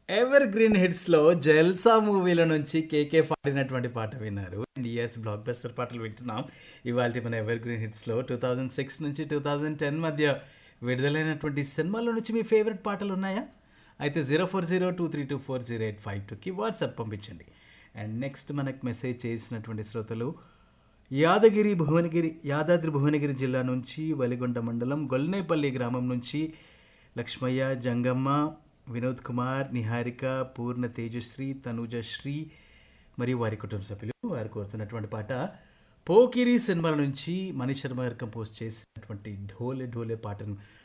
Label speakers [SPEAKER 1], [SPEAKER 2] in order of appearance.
[SPEAKER 1] Ever green హిట్స్‌లో 'జల్సా' మూవీలో నుంచి 'కేకే' పాడినటువంటి పాట విన్నారు. అండ్ యెస్ బ్లాక్ బస్టర్ పాటలు వింటున్నాం. ఇవాల్టి మన ఎవర్ గ్రీన్ హిట్స్‌లో 2006 నుంచి 2010 మధ్య విడుదలైనటువంటి సినిమాల నుంచి మీ ఫేవరెట్ పాటలున్నాయా? అయితే 0402324085కి వాట్సాప్ పంపించండి. అండ్ నెక్స్ట్ మనకు మెసేజ్ చేసినటువంటి శ్రోతలు యాదాద్రి భువనగిరి జిల్లా నుంచి వలిగొండ మండలం గొల్నేపల్లి గ్రామం నుంచి లక్ష్మయ్య, జంగమ్మ, వినోద్ కుమార్, నిహారిక, పూర్ణ తేజశ్రీ, తనుజశ్రీ మరియు వారి కుటుంబ సభ్యులు వారు కోరుతున్నటువంటి పాట పోకిరి సినిమాల నుంచి మనీష్ శర్మ గారు కంపోజ్ చేసినటువంటి ఢోలే ఢోలే పాటను